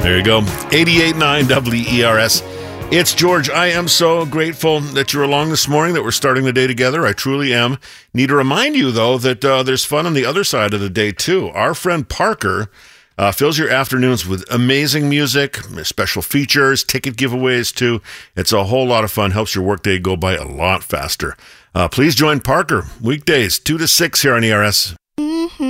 There you go. 88.9 WERS. It's George. I am so grateful that you're along this morning, that we're starting the day together. I truly am. Need to remind you, though, that there's fun on the other side of the day, too. Our friend Parker fills your afternoons with amazing music, special features, ticket giveaways, too. It's a whole lot of fun. Helps your workday go by a lot faster. Please join Parker weekdays, 2 to 6 here on ERS.